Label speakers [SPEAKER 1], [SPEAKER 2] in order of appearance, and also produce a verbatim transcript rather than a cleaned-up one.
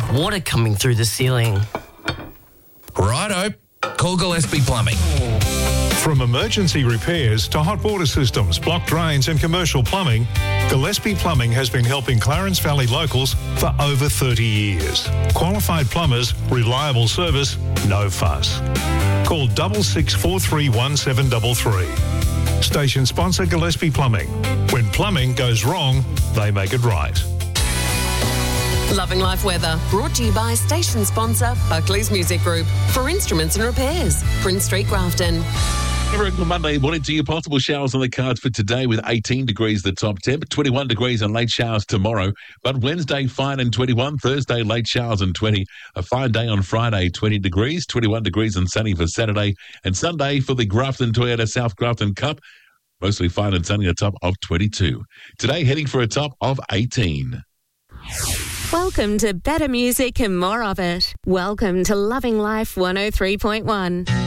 [SPEAKER 1] water coming through the ceiling.
[SPEAKER 2] Righto. Call Gillespie Plumbing.
[SPEAKER 3] From emergency repairs to hot water systems, blocked drains and commercial plumbing, Gillespie Plumbing has been helping Clarence Valley locals for over thirty years. Qualified plumbers, reliable service, no fuss. Call six six four three one seven three three. Station sponsor Gillespie Plumbing. When plumbing goes wrong, they make it right.
[SPEAKER 4] Loving Life Weather, brought to you by station sponsor Buckley's Music Group for instruments and repairs, Prince Street, Grafton.
[SPEAKER 5] Very good Monday morning to you. Possible showers on the cards for today with eighteen degrees the top temp, twenty-one degrees and late showers tomorrow. But Wednesday, fine and twenty-one. Thursday, late showers and twenty. A fine day on Friday, twenty degrees, twenty-one degrees and sunny for Saturday. And Sunday for the Grafton Toyota South Grafton Cup, mostly fine and sunny, a top of twenty-two. Today, heading for a top of eighteen.
[SPEAKER 6] Welcome to better music and more of it. Welcome to Loving Life one oh three point one.